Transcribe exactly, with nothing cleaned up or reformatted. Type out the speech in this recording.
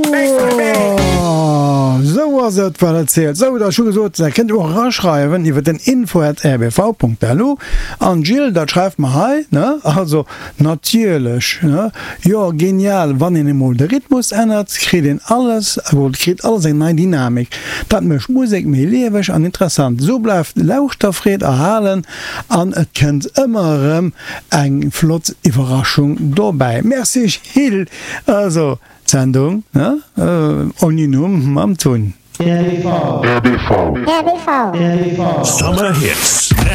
Oh, so was et war erzählt. So der Schu gesot kennt och raschreiwen, iwwer den info at r b v punkt l u an Jill, dat schreift ma hei, ne? Also natierlech, ne? Ja, genial, wann en emol de Rhythmus ändert, kriet den alles, wo kriet alles eng nei Dynamik. Dat mech Musik méi lewech an interessant. So bleifft Lauchterfred erhalen an et kennt ëmmerem eng Flott Überraschung dobei. Merci Jill. Also Sendung, ne? Äh, Oninum am Tun. R B V. R B V. R B V. Summer Hits.